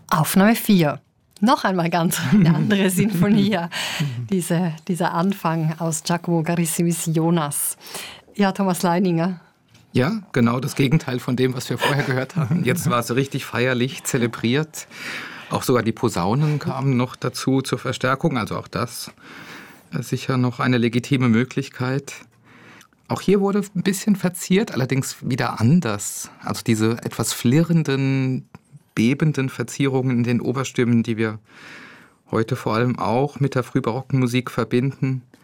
Aufnahme 4. Noch einmal ganz eine andere Sinfonie, dieser Anfang aus Giacomo Carissimis Jonas. Ja, Thomas Leininger. Ja, genau das Gegenteil von dem, was wir vorher gehört haben. Jetzt war es richtig feierlich zelebriert. Auch sogar die Posaunen kamen noch dazu zur Verstärkung. Also auch das sicher noch eine legitime Möglichkeit. Auch hier wurde ein bisschen verziert, allerdings wieder anders. Also diese etwas flirrenden, bebenden Verzierungen in den Oberstimmen, die wir heute vor allem auch mit der frühbarocken Musik verbinden.